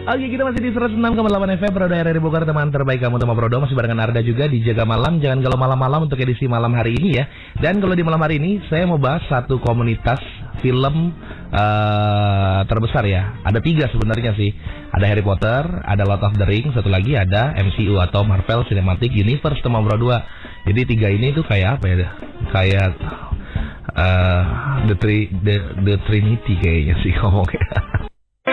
Oke, kita masih di 106,8 FM Roda RRI Bogor, teman terbaik kamu, teman Brodo. Masih barengan Arda juga di Jaga Malam. Jangan galau malam-malam untuk edisi malam hari ini ya. Dan kalau di malam hari ini saya mau bahas satu komunitas film terbesar ya. Ada 3 sebenarnya sih. Ada Harry Potter, ada Lord of the Rings, satu lagi ada MCU atau Marvel Cinematic Universe, teman Bro 2. Jadi 3 ini tuh kayak apa ya? Kayak The Trinity kayaknya sih ngomongnya.